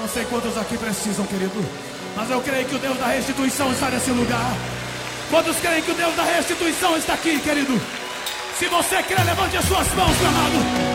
não sei quantos aqui precisam, querido, mas eu creio que o Deus da restituição está nesse lugar. Quantos creem que o Deus da restituição está aqui, querido? Se você crê, levante as suas mãos, meu amado.